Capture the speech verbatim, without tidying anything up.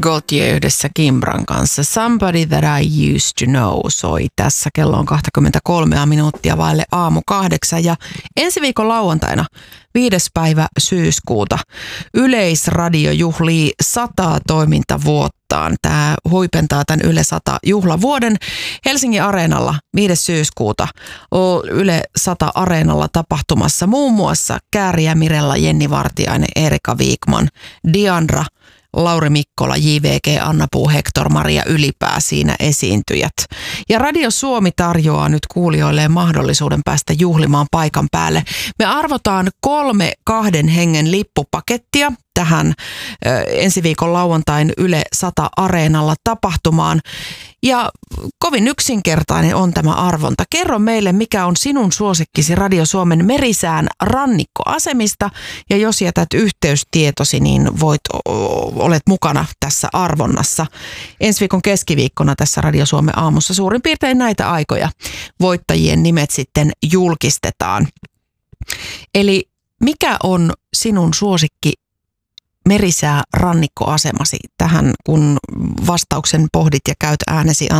Gaultier yhdessä Kimbran kanssa. Somebody That I Used to Know soi tässä. Kello on kaksikymmentäkolme minuuttia vaille aamu kahdeksan. Ja ensi viikon lauantaina, viides päivä syyskuuta, Yleisradio juhlii sataa toimintavuottaan. Tämä huipentaa tämän Yle sata juhlavuoden Helsingin Areenalla viides syyskuuta. Yle sata Areenalla tapahtumassa muun muassa Kääriä, Mirella, Jenni Vartiainen, Erika Viikman, Diandra, Lauri Mikkola, J V G, Anna Puu, Hector, Maria Ylipää siinä esiintyjät. Ja Radio Suomi tarjoaa nyt kuulijoille mahdollisuuden päästä juhlimaan paikan päälle. Me arvotaan kolme kahden hengen lippupakettia tähän ö, ensi viikon lauantain Yle sata Areenalla tapahtumaan. Ja kovin yksinkertainen on tämä arvonta. Kerro meille, mikä on sinun suosikkisi Radio Suomen merisään rannikkoasemista. Ja jos jätät yhteystietosi, niin voit, olet mukana tässä arvonnassa. Ensi viikon keskiviikkona tässä Radio Suomen aamussa suurin piirtein näitä aikoja voittajien nimet sitten julkistetaan. Eli mikä on sinun suosikki merisää rannikkoasemasi? Tähän kun vastauksen pohdit ja käyt äänesi